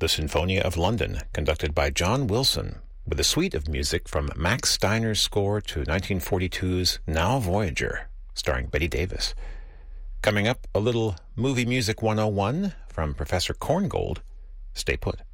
the Sinfonia of London, conducted by John Wilson, with a suite of music from Max Steiner's score to 1942's Now Voyager, starring Bette Davis. Coming up, a little Movie Music 101 from Professor Korngold. Stay put.